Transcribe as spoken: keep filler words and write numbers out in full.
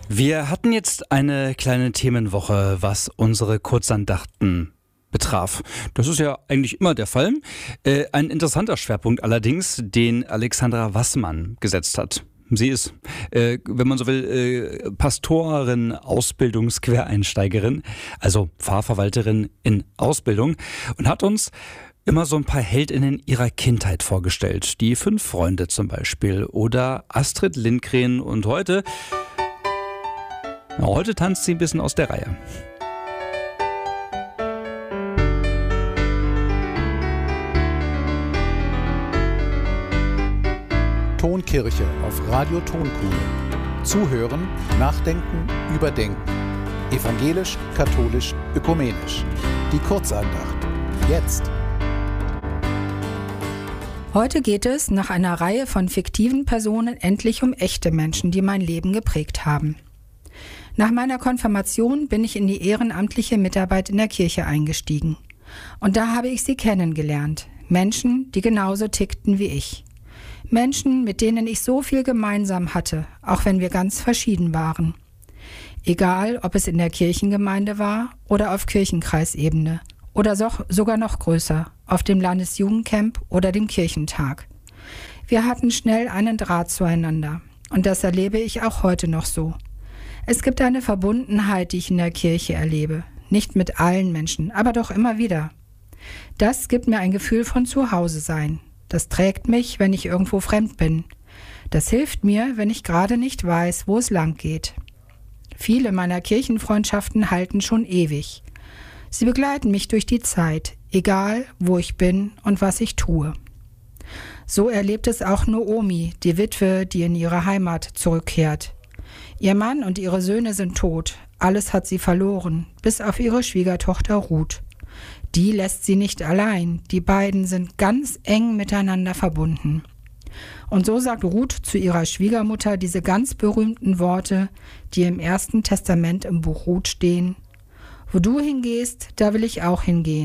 Wir hatten jetzt eine kleine Themenwoche, was unsere Kurzandachten betraf. Das ist ja eigentlich immer der Fall. Äh, ein interessanter Schwerpunkt allerdings, den Alexandra Wassmann gesetzt hat. Sie ist, äh, wenn man so will, äh, Pastorin, Ausbildungsquereinsteigerin, also Pfarrverwalterin in Ausbildung und hat uns immer so ein paar Heldinnen ihrer Kindheit vorgestellt. Die fünf Freunde zum Beispiel oder Astrid Lindgren. Und heute, na, heute tanzt sie ein bisschen aus der Reihe. Tonkirche auf Radio Tonkuhle. Zuhören, nachdenken, überdenken. Evangelisch, katholisch, ökumenisch. Die Kurzandacht. Jetzt. Heute geht es nach einer Reihe von fiktiven Personen endlich um echte Menschen, die mein Leben geprägt haben. Nach meiner Konfirmation bin ich in die ehrenamtliche Mitarbeit in der Kirche eingestiegen. Und da habe ich sie kennengelernt. Menschen, die genauso tickten wie ich. Menschen, mit denen ich so viel gemeinsam hatte, auch wenn wir ganz verschieden waren. Egal, ob es in der Kirchengemeinde war oder auf Kirchenkreisebene oder so, sogar noch größer, auf dem Landesjugendcamp oder dem Kirchentag. Wir hatten schnell einen Draht zueinander und das erlebe ich auch heute noch so. Es gibt eine Verbundenheit, die ich in der Kirche erlebe, nicht mit allen Menschen, aber doch immer wieder. Das gibt mir ein Gefühl von Zuhause-Sein. Das trägt mich, wenn ich irgendwo fremd bin. Das hilft mir, wenn ich gerade nicht weiß, wo es lang geht. Viele meiner Kirchenfreundschaften halten schon ewig. Sie begleiten mich durch die Zeit, egal wo ich bin und was ich tue. So erlebt es auch Noomi, die Witwe, die in ihre Heimat zurückkehrt. Ihr Mann und ihre Söhne sind tot, alles hat sie verloren, bis auf ihre Schwiegertochter Ruth. Die lässt sie nicht allein, die beiden sind ganz eng miteinander verbunden. Und so sagt Ruth zu ihrer Schwiegermutter diese ganz berühmten Worte, die im Ersten Testament im Buch Ruth stehen: Wo du hingehst, da will ich auch hingehen.